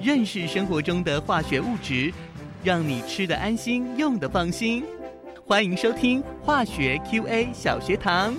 认识生活中的化学物质，让你吃得安心，用得放心。欢迎收听化学 QA 小学堂。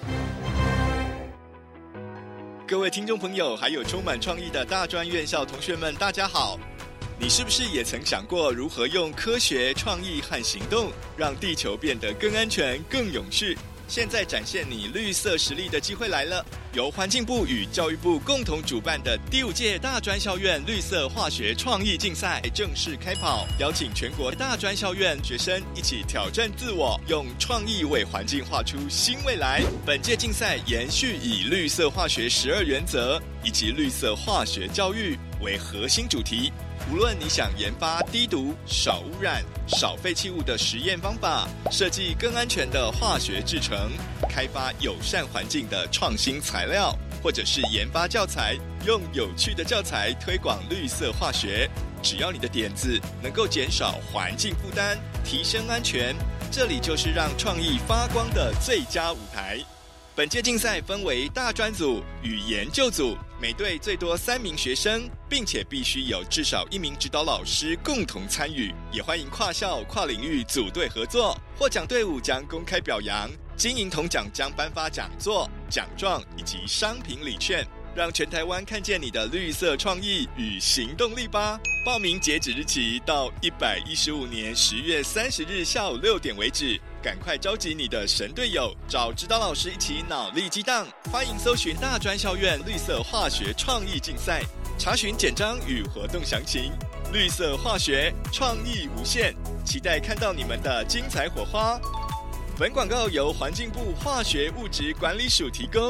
各位听众朋友，还有充满创意的大专院校同学们，大家好！你是不是也曾想过如何用科学、创意和行动，让地球变得更安全、更永续？现在展现你绿色实力的机会来了！由环境部与教育部共同主办的第5届大专校院绿色化学创意竞赛正式开跑，邀请全国大专校院学生一起挑战自我，用创意为环境画出新未来。本届竞赛延续以绿色化学12原则以及绿色化学教育为核心主题。无论你想研发低毒、少污染、少废弃物的实验方法，设计更安全的化学制成，开发友善环境的创新材料，或者是研发教材，用有趣的教材推广绿色化学，只要你的点子能够减少环境负担，提升安全，这里就是让创意发光的最佳舞台。本届竞赛分为大专组与研究组，每队最多3名学生，并且必须有至少1名指导老师共同参与，也欢迎跨校、跨领域组队合作。获奖队伍将公开表扬，金银铜奖将颁发讲座、奖状以及商品礼券，让全台湾看见你的绿色创意与行动力吧！报名截止日期到115年10月30日下午6点为止，赶快召集你的神队友，找指导老师一起脑力激荡。欢迎搜寻大专校院绿色化学创意竞赛，查询简章与活动详情。绿色化学创意无限，期待看到你们的精彩火花。本广告由环境部化学物质管理署提供。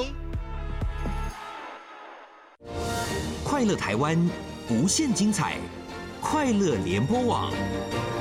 快乐台湾，无限精彩，快乐联播网。